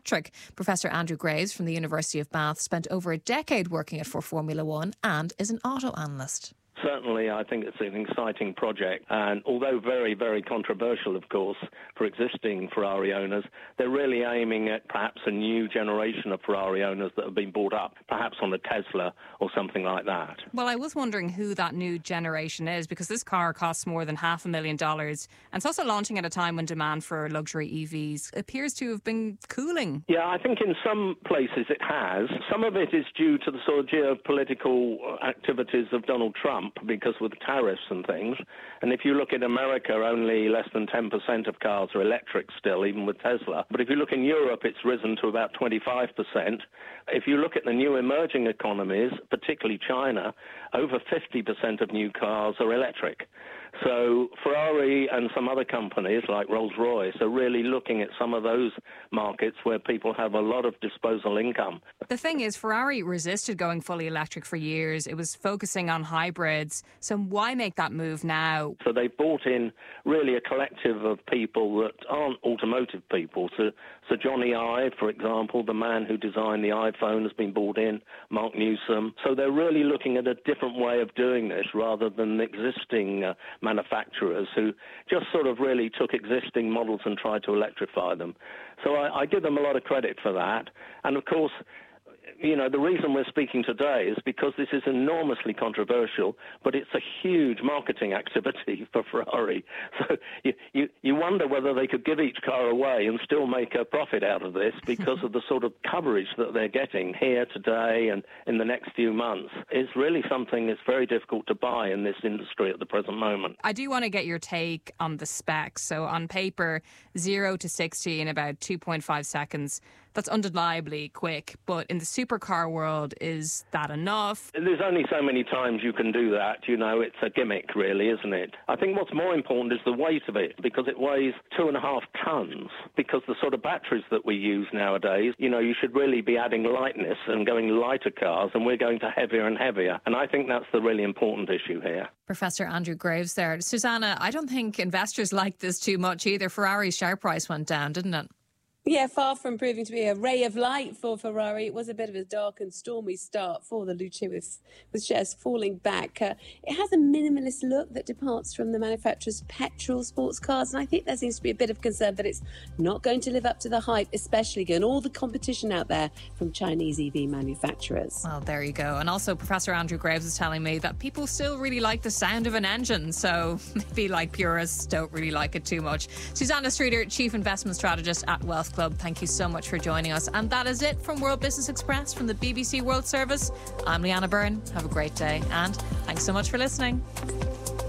electric. Professor Andrew Graves from the University of Bath spent over a decade working for Formula One and is an auto analyst. Certainly, I think it's an exciting project, and although very, very controversial, of course, for existing Ferrari owners, they're really aiming at perhaps a new generation of Ferrari owners that have been brought up, perhaps on a Tesla or something like that. Well, I was wondering who that new generation is, because this car costs more than $500,000, and it's also launching at a time when demand for luxury EVs appears to have been cooling. Yeah, I think in some places it has. Some of it is due to the sort of geopolitical activities of Donald Trump, because with tariffs and things. And if you look in America, only less than 10% of cars are electric still, even with Tesla. But if you look in Europe, it's risen to about 25%. If you look at the new emerging economies, particularly China, over 50% of new cars are electric. So Ferrari and some other companies like Rolls-Royce are really looking at some of those markets where people have a lot of disposable income. The thing is, Ferrari resisted going fully electric for years. It was focusing on hybrids. So why make that move now? So they brought in really a collective of people that aren't automotive people. So Johnny Ive, for example, the man who designed the iPhone, has been brought in, Mark Newsom. So they're really looking at a different way of doing this rather than existing manufacturers who just sort of really took existing models and tried to electrify them. So I give them a lot of credit for that. And of course, you know, the reason we're speaking today is because this is enormously controversial, but it's a huge marketing activity for Ferrari. So you wonder whether they could give each car away and still make a profit out of this because of the sort of coverage that they're getting here today and in the next few months. It's really something that's very difficult to buy in this industry at the present moment. I do want to get your take on the specs. So on paper, 0 to 60 in about 2.5 seconds. That's undeniably quick, but in the supercar world, is that enough? There's only so many times you can do that. You know, it's a gimmick, really, isn't it? I think what's more important is the weight of it, because it weighs 2.5 tons. Because the sort of batteries that we use nowadays, you know, you should really be adding lightness and going lighter cars, and we're going to heavier and heavier. And I think that's the really important issue here. Professor Andrew Graves there. Susanna, I don't think investors like this too much either. Ferrari's share price went down, didn't it? Yeah, far from proving to be a ray of light for Ferrari. It was a bit of a dark and stormy start for the Luce with shares falling back. It has a minimalist look that departs from the manufacturer's petrol sports cars, and I think there seems to be a bit of concern that it's not going to live up to the hype, especially given all the competition out there from Chinese EV manufacturers. Well, there you go. And also Professor Andrew Graves is telling me that people still really like the sound of an engine, so maybe like purists don't really like it too much. Susanna Streeter, Chief Investment Strategist at Wealth Club, thank you so much for joining us. And that is it from World Business Express from the BBC World Service. I'm Leanna Byrne. Have a great day and thanks so much for listening.